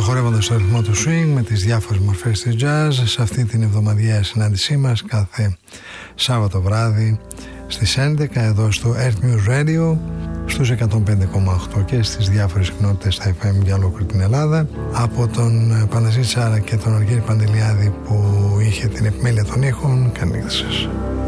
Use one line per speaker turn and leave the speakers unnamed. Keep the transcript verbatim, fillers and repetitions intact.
προχωρεύοντας στο ρυθμό του swing με τις διάφορες μορφές της jazz σε αυτή την εβδομαδιαία συνάντησή μας κάθε Σάββατο βράδυ στις έντεκα εδώ στο Earth News Radio στους εκατόν πέντε κόμμα οκτώ και στις διάφορες κοινότητες στα εφ εμ για ολόκληρη την Ελλάδα. Από τον Παναζή Τσάρα και τον Αργύρη Παντελιάδη που είχε την επιμέλεια των ήχων, καλή νύχτα σας.